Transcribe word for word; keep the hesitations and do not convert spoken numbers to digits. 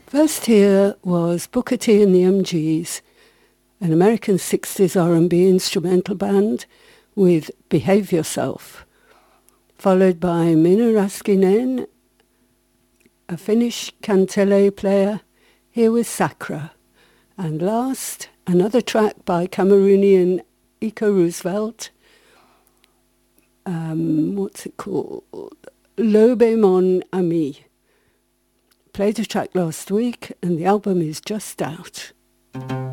First here was Booker T and the M Gs, an American sixties R and B instrumental band with Behave Yourself, followed by Minna Raskinen, a Finnish kantele player, here with Sakra. And last, another track by Cameroonian Iko Roosevelt. Um, what's it called? Lobe Mon Ami. Played a track last week and the album is just out.